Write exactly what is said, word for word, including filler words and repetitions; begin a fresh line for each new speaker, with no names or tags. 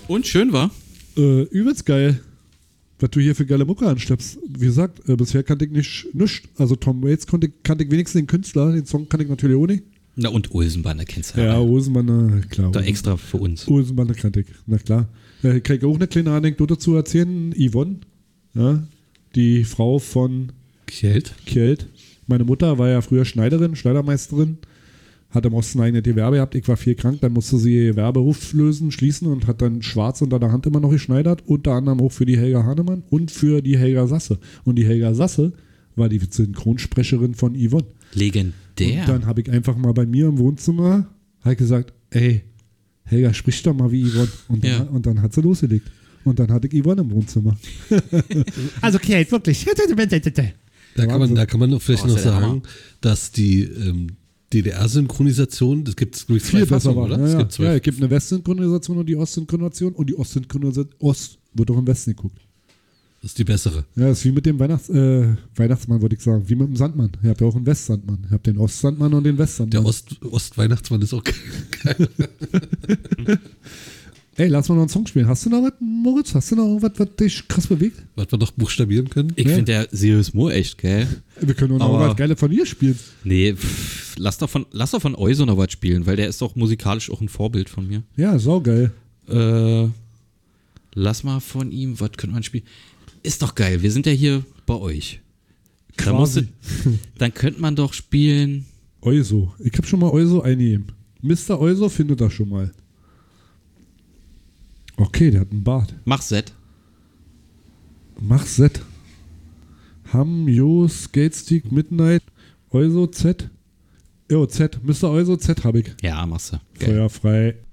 Und schön war?
Äh, übelst geil. Was du hier für geile Mucke anschleppst. Wie gesagt, äh, bisher kannte ich nicht nichts. Also Tom Waits kannte, kannte ich wenigstens den Künstler. Den Song kannte ich natürlich auch nicht.
Na und Olsenbanner kennst du
ja. Ja, Olsenbanner, klar.
Da extra für uns.
Olsenbanner kannte ich, na klar. Ja, ich kann ich auch eine kleine Anekdote dazu erzählen. Yvonne, ja, die Frau von
Kjeld.
Kjeld. Meine Mutter war ja früher Schneiderin, Schneidermeisterin. Hat im Osten ein eigenes Gewerbe gehabt. Ich war viel krank, dann musste sie ihr Gewerberuf lösen, schließen und hat dann schwarz unter der Hand immer noch geschneidert. Unter anderem auch für die Helga Hahnemann und für die Helga Sasse. Und die Helga Sasse war die Synchronsprecherin von Yvonne.
Legendär.
Und dann habe ich einfach mal bei mir im Wohnzimmer halt gesagt, ey, Helga, sprich doch mal wie Yvonne. Und dann,
Ja.
und dann hat sie losgelegt. Und dann hatte ich Yvonne im Wohnzimmer. Also Kate, wirklich.
Da kann, man, da kann man vielleicht
Oh,
noch
ist ja der
sagen, dass die ähm, D D R-Synchronisation, das gibt es glaube ich zwei
Viel besser
Fassungen,
war.
oder?
Ja,
Es
ja.
gibt zwei.
ja, es gibt eine Westsynchronisation und die Ostsynchronisation. Und die Ostsynchronisation Ost wird auch im Westen geguckt.
Das ist die bessere.
Ja, das ist wie mit dem Weihnachts, äh, Weihnachtsmann, würde ich sagen. Wie mit dem Sandmann. Ihr habt ja auch einen Westsandmann. Ihr habt den Ostsandmann und den Westsandmann.
Der Ost, Ostweihnachtsmann ist auch geil.
Ey, lass mal noch einen Song spielen. Hast du noch was, Moritz? Hast du noch irgendwas, was dich krass bewegt?
Was wir noch buchstabieren können.
Ich
Ja.
finde der Sirius Moore echt geil.
Wir können auch noch
Aber-
was Geiles von dir spielen.
Nee, pff, lass doch von, lass doch von Euso noch was spielen, weil der ist doch musikalisch auch ein Vorbild von mir.
Ja, saugeil.
Äh, lass mal von ihm, was könnte man spielen? Ist doch geil, wir sind ja hier bei euch. Da musst du, dann könnte man doch spielen.
Euso. Ich habe schon mal Euso eingegeben. Mister Euso findet das schon mal. Okay, der hat einen Bart.
Mach Set.
Mach Z. Ham, Jo, Skatestick, Midnight, Euso, Z. Jo, Z. Mister Euso, Z habe ich.
Ja, machst du. Geil.
Feuerfrei.